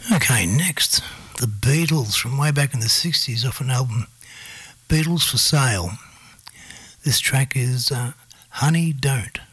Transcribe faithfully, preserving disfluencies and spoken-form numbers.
Okay, next, the Beatles from way back in the sixties off an album, Beatles for Sale. This track is uh, Honey Don't.